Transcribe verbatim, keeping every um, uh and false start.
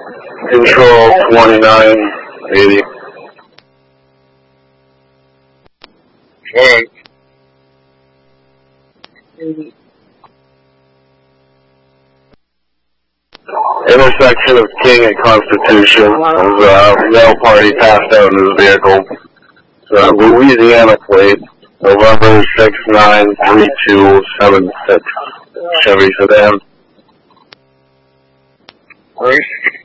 Control twenty-nine eighty. Alright. Intersection of King and Constitution. There's a male party passed out in his vehicle. It's a Louisiana plate, November six nine three two seven six. Chevy sedan. Alright.